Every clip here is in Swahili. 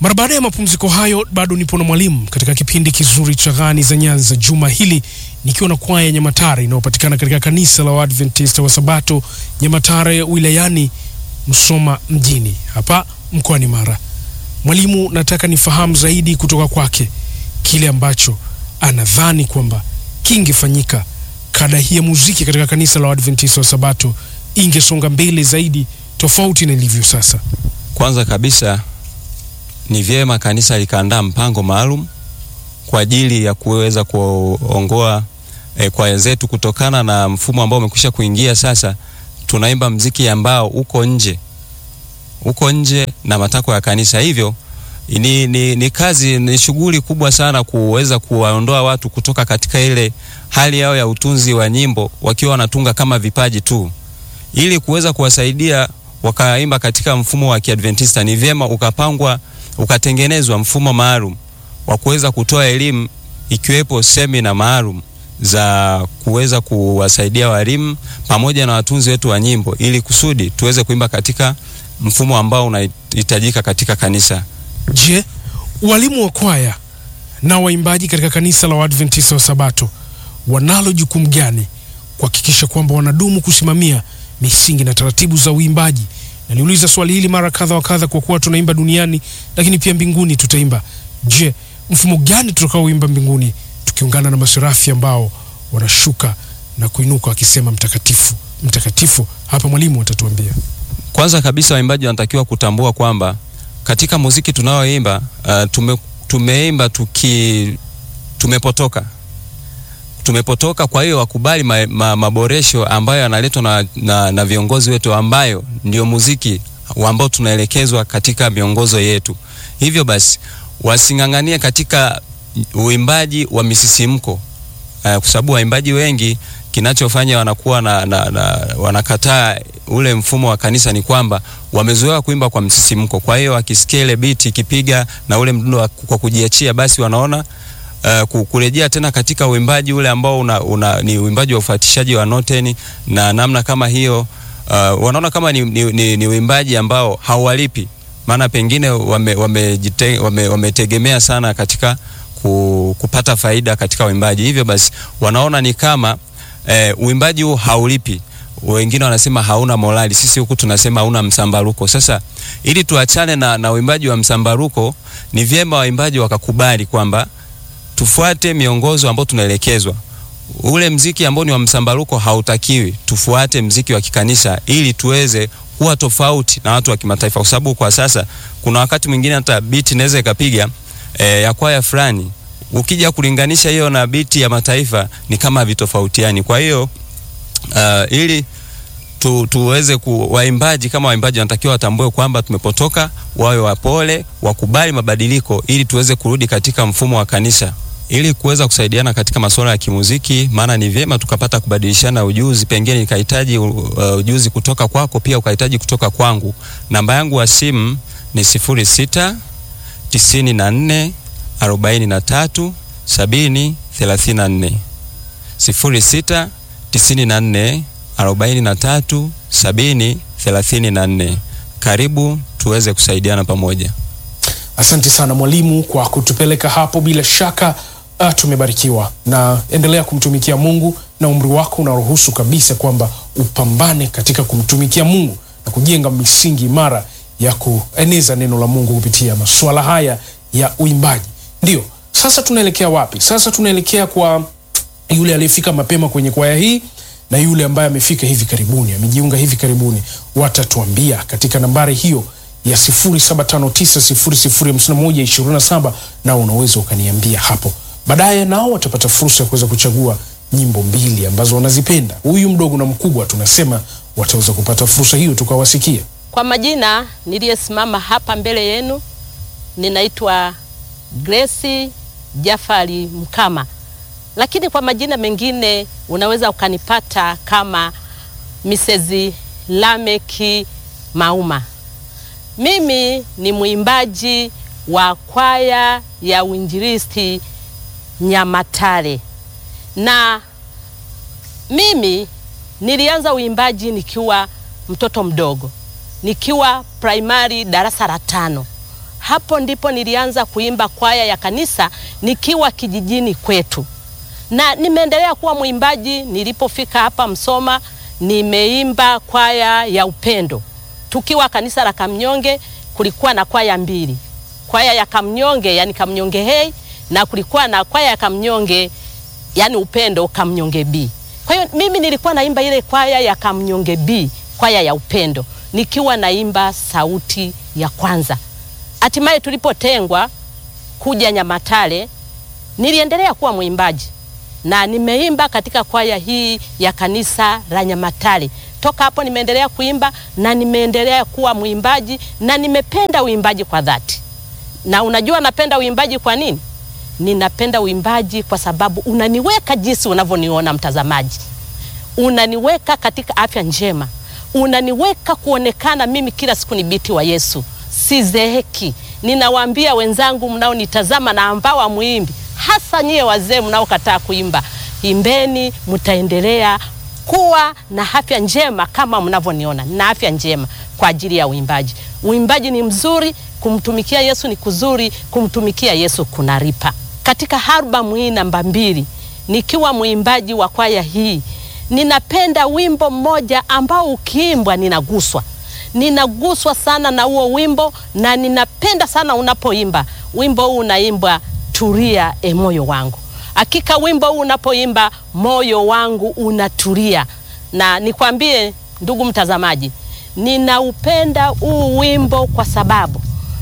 Mara baada ya mapumziko hayo, bado nipo na mwalimu katika kipindi kizuri cha Ghani za Nyanza juma hili, nikiwa na kwaya ya Nyamatare inayopatikana katika kanisa la Waadventista wa Sabato Nyamatare wilayani Musoma mjini hapa mkoani Mara. Mwalimu, nataka nifahamu zaidi kutoka kwake kile ambacho anadhani kwamba kingefanyika kada hii ya muziki katika kanisa la Waadventista wa Sabato ingesonga mbele zaidi tofauti na ilivyo sasa. Kwanza kabisa ni vyema kanisa likaandaa mpango maalum kwa ajili ya kuweza kuongoa kwaya zetu, kutokana na mfumo ambao umekwisha kuingia sasa. Tunaimba muziki ambao uko nje na matakwa ya kanisa. Hivyo ni kazi, ni shughuli kubwa sana kuweza kuwaondoa watu kutoka katika ile hali yao ya utunzi wa nyimbo wakiwa wanatunga kama vipaji tu, ili kuweza kuwasaidia wakaimba katika mfumo wa Kiadventista. Ni vyema ukatengenezwa mfumo maalum wa kuweza kutoa elimu, ikiwepo semina maalum za kuweza kuwasaidia walimu pamoja na watunzi wetu wa nyimbo, ili kusudi tuweze kuimba katika mfumo ambao unahitajika katika kanisa. Je, walimu wa kwaya na waimbaji katika kanisa la Waadventista wa Sabato wanalo jukumu gani kuhakikisha kwamba wanadumu kusimamia misingi na taratibu za uimbaji? Naliuliza swali hili mara kadha wa kadha, kwa kuwa tunaimba duniani lakini pia mbinguni tutaimba. Je, mfumo gani tutakaoimba mbinguni tukiungana na maserafi ambao wanashuka na kuinuka wakisema mtakatifu, mtakatifu? Hapa mwalimu atatuambia. Kwanza kabisa, waimbaji wanatakiwa kutambua kwamba katika muziki tunaoimba tumeimba tumepotoka. Kwa hiyo wakubali maboresho ambayo yanaletwa na viongozi wetu, ambayo ndio muziki ambao tunaelekezwa katika miongozo yetu. Hivyo basi wasinganganie katika uimbaji wa misisimko, kwa sababu waimbaji wengi kinachofanya wanakuwa wanakataa ule mfumo wa kanisa ni kwamba wamezoea kuimba kwa msisimko. Kwa hiyo wakisikia ile beat ikipiga na ule mdundo kwa kujiachia, basi wanaona kurejea tena katika uimbaji ule ambao ni uimbaji wa ufuatishaji wa noteni na namna kama hiyo. Wanaona kama ni uimbaji ambao hauwalipi, maana pengine wametegemea sana katika kupata faida katika uimbaji. Hivyo basi wanaona ni kama uimbaji huu haulipi. Wengine wanasema hauna morali, sisi huku tunasema hauna msambaruko. Sasa ili tuachane na uimbaji wa msambaruko, ni vyema waimbaji wakakubali kwamba tufuate miongozo ambao tunaelekezwa. Ule mziki ambao ni wa msambaruko hautakiwi, tufuate mziki wa kikanisa ili tuweze kuwa tofauti na watu wa kimataifa. Kwa sababu kwa sasa kuna wakati mwingine hata beat inaweza ikapiga ya kwaya fulani, ukija kulinganisha hiyo na beat ya mataifa ni kama vitofautiani. Kwa hiyo ili tuweze waimbaji kama waimbaji wanatakiwa watambue kwamba tumepotoka, wawe wapole, wakubali mabadiliko ili tuweze kurudi katika mfumo wa kanisa, ili kuweza kusaidiana katika masuala ya kimuziki. Maana ni vyema tukapata kubadilishana ujuzi, pengine nikahitaji ujuzi kutoka kwako, pia ukahitaji kutoka kwangu. Namba yangu ya simu ni 06 94 43 70 34 06 94 43 70 34. Karibu tuweze kusaidiana pamoja. Asante sana mwalimu kwa kutupeleka hapo. Bila shaka tumebarikiwa, na endelea kumtumikia Mungu, na umri wako unaruhusu kabisa kwamba upambane katika kumtumikia Mungu na kujenga misingi imara ya kueneza neno la Mungu kupitia masuala haya ya uimbaji. Ndio, sasa tunaelekea wapi? Sasa tunaelekea kwa yule aliyefika mapema kwenye kwaya hii na yule ambaye amefika hivi karibuni, amejiunga hivi karibuni. Watatuambia katika nambari hiyo ya 0759005127, na unaweza ukaniambia hapo. Baadaye nao watapata fursa ya kuweza kuchagua nyimbo mbili ambazo wanazipenda. Huyu mdogo na mkubwa tunasema wataweza kupata fursa hiyo tukawasikia. Kwa majina niliyesimama hapa mbele yenu, ninaitwa Grace Jafari Mkama, lakini kwa majina mengine unaweza ukanipata kama Mrs. Lameki Mauma. Mimi ni mwimbaji wa kwaya ya Uinjilisti Nyamatare, na mimi nilianza uimbaji nikiwa mtoto mdogo, nikiwa primary darasa la 5. hapo ndipo nilianza kuimba kwaya ya kanisa nikiwa kijijini kwetu. Na nimeendelea kuwa mwimbaji. Nilipofika hapa Msoma, nimeimba kwaya ya upendo. Tukiwa kanisa la Kamnyonge kulikuwa na kwaya mbili. Kwaya ya Kamnyonge, yani Kamnyonge Hey, na kulikuwa na kwaya ya Kamnyonge, yani upendo Kamnyonge B. Kwa hiyo mimi nilikuwa naimba ile kwaya ya Kamnyonge B, kwaya ya upendo, nikiwa naimba sauti ya kwanza. Hatimaye tulipotengwa kuja Nyamatare, niliendelea kuwa mwimbaji na nimeimba katika kwaya hii ya kanisa la Nyamatare. Toka hapo nimeendelea kuimba na nimeendelea kuwa mwimbaji na nimependa uimbaji kwa dhati. Na unajua napenda uimbaji kwa nini? Ninapenda uimbaji kwa sababu unaniweka jinsi unavyoniona mtazamaji. Unaniweka katika afya njema. Unaniweka kuonekana mimi kila siku ni binti wa Yesu. Sizeeki. Ninawaambia wenzangu mnaonitazama na ambao hamuimbi, hasa nyie wazee mnaokataa kuimba, imbeni, mtaendelea kuwa na afya njema kama mnavyoniona. Na afya njema kwa ajili ya uimbaji. Uimbaji ni mzuri, kumtumikia Yesu ni kuzuri, kumtumikia Yesu kunaripa. Katika albamu hii namba 2, nikiwa mwimbaji wa kwaya hii, ninapenda wimbo mmoja ambao ukiimbwa ninaguswa. Ninaguswa sana na huo wimbo na ninapenda sana unapoimba. Wimbo huu unaimbwa Tulia moyo wangu. Hakika wimbo huu unapoimba moyo wangu unatulia. Na nikwambie ndugu mtazamaji, ninaupenda huu wimbo kwa sababu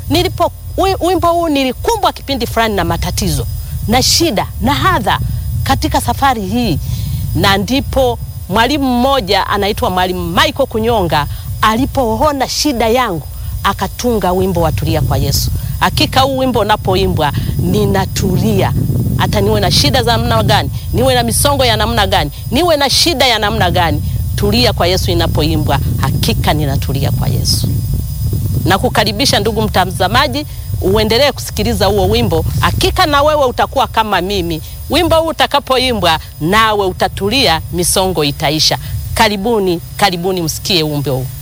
wimbo huu nilikumbwa kipindi fulani na matatizo na shida na hadha katika safari hii, na ndipo mwalimu mmoja anaitwa Mwalimu Michael Kunyonga alipoona shida yangu akatunga wimbo wa Tulia kwa Yesu. Hakika huu wimbo unapoimbwa ninatulia. Hata niwe na shida za namna gani, niwe na misongo ya namna gani, niwe na shida ya namna gani, Tulia kwa Yesu inapoimbwa, hakika ninatulia kwa Yesu. Na kukaribisha ndugu mtazamaji, uendelee kusikiliza huo wimbo. Hakika na wewe utakuwa kama mimi. Wimbo huu utakapoimbwa nawe utatulia, misongo itaisha. Karibuni, karibuni msikie wimbo huu.